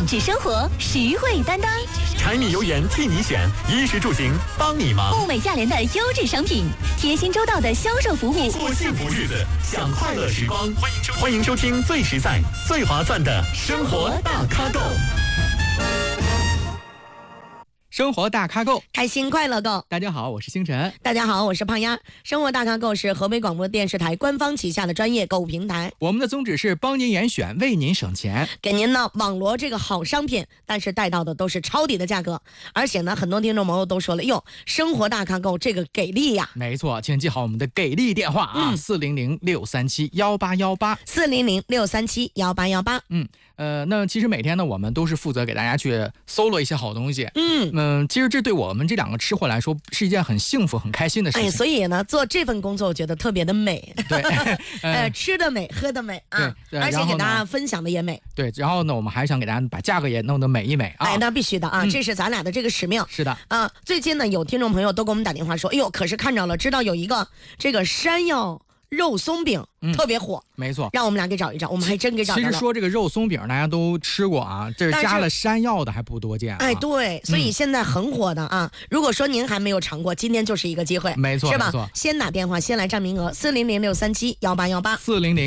致生活，实惠担当。 柴米油盐替你选，衣食住行帮你忙。 物美价廉的优质商品，贴心周到的销售服务， 过幸福日子，享快乐时光。欢迎收听最实在、最划算的生活大咖购。 生活大咖购， 开心快乐购。 大家好，我是星辰。 大家好，我是胖丫。生活大咖购是河北广播电视台官方旗下的专业购物平台。 我们的宗旨是帮您严选，为您省钱， 给您呢网罗这个好商品，但是带到的都是抄底的价格。而且呢，很多听众朋友都说了，哟，生活大咖购这个给力呀！ 没错，请记好我们的给力电话啊，400-637-1818，400-637-1818。 那其实每天呢，我们都是负责给大家去搜罗一些好东西。其实这对我们这两个吃货来说是一件很幸福、很开心的事情。 所以呢，做这份工作我觉得特别的美。 对， 吃的美，喝的美啊，而且给大家分享的也美。 对，然后呢，我们还想给大家把价格也弄得美一美啊。 那必须的啊，这是咱俩的这个使命。 是的啊，最近呢，有听众朋友都给我们打电话说，哎呦，可是看着了，知道有一个这个山药肉松饼特别火， 没错， 让我们俩给找一找，我们还真给找着了。 其实说这个肉松饼大家都吃过啊，这是加了山药的还不多见啊。 对，所以现在很火的啊。如果说您还没有尝过，今天就是一个机会， 没错， 是吧？先打电话，先来占名额，400-637-1818，400